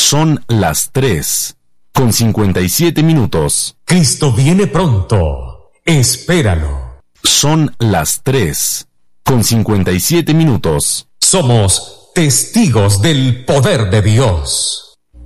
Son las 3:57. Cristo viene pronto. Espéralo. Son las 3:57. Somos testigos del poder de Dios.